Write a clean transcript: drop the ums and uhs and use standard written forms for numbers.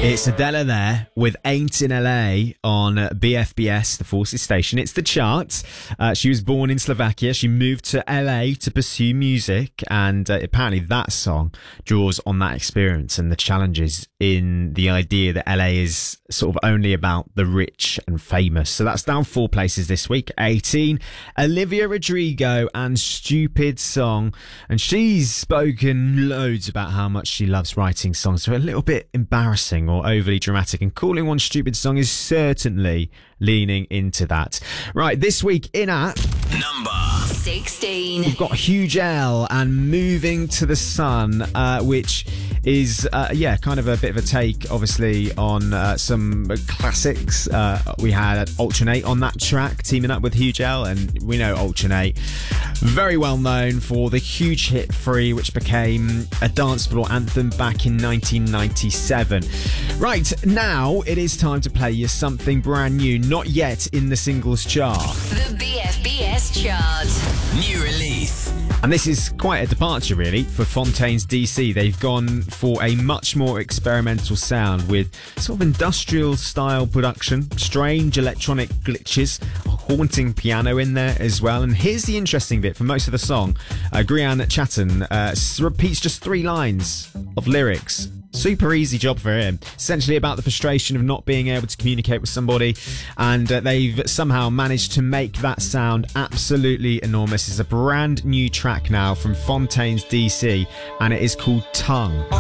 It's Adela there with Ain't in LA on BFBS, the Forces station. It's the chart. She was born in Slovakia. She moved to LA to pursue music, and apparently that song draws on that experience and the challenges in the idea that LA is sort of only about the rich and famous. So that's down 4 places this week. 18, Olivia Rodrigo and Stupid Song. And she's spoken loads about how much she loves writing songs. So a little bit embarrassing or overly dramatic, and calling one Stupid Song is certainly leaning into that. Right, this week in at number 16, we've got Huge L and Moving to the Sun, which is kind of a bit of a take obviously on some classics. We had Alternate on that track teaming up with Huge L, and we know Alternate very well known for the huge hit Free, which became a dance floor anthem back in 1997. Right, now it is time to play you something brand new, not yet in the singles chart. The BFBS chart. New release. And this is quite a departure, really, for Fontaines DC. They've gone for a much more experimental sound with sort of industrial-style production, strange electronic glitches, a haunting piano in there as well. And here's the interesting bit for most of the song. Grian Chatton repeats just 3 lines of lyrics. Super easy job for him. Essentially about the frustration of not being able to communicate with somebody, and they've somehow managed to make that sound absolutely enormous. It's a brand new track now from Fontaines DC, and it is called Tongue.